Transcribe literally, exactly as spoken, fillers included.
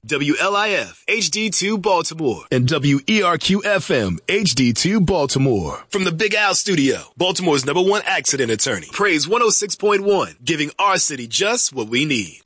W L I F H D two Baltimore, and W E R Q F M H D two Baltimore. From the Big Al Studio, Baltimore's number one accident attorney. Praise one oh six point one, giving our city just what we need.